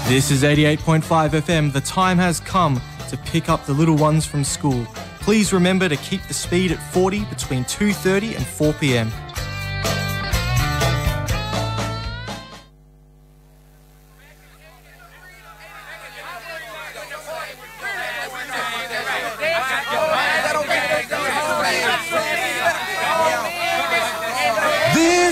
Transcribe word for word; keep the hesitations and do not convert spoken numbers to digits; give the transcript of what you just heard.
This is eighty-eight point five F M. The time has come to pick up the little ones from school. Please remember to keep the speed at forty between two thirty and four p m.